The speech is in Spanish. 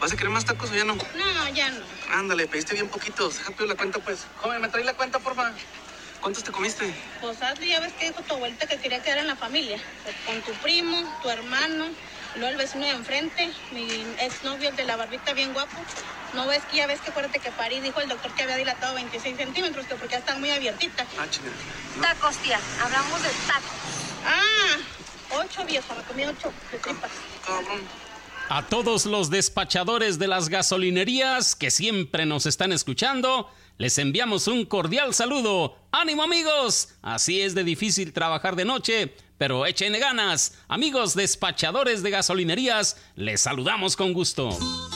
¿Vas a querer más tacos o ya no? No, ya no. Ándale, pediste bien poquitos. Deja pido la cuenta, pues. Joven, ¿me trae la cuenta, porfa? ¿Cuántos te comiste? Pues Ashley, ya ves que dijo tu abuelita que quería quedar en la familia. Pues, con tu primo, tu hermano, luego el vecino de enfrente, mi exnovio, el de la barbita bien guapo. No ves que ya ves que acuérdate que París dijo el doctor que había dilatado 26 centímetros, que porque ya están muy abiertitas. Ah, chingada. No. Tacos, tía. Hablamos de tacos. Ah, 8, viejo, me comí 8 de tripas. Cabrón. A todos los despachadores de las gasolinerías que siempre nos están escuchando, les enviamos un cordial saludo. ¡Ánimo, amigos! Así es de difícil trabajar de noche, pero échenle ganas. Amigos despachadores de gasolinerías, les saludamos con gusto.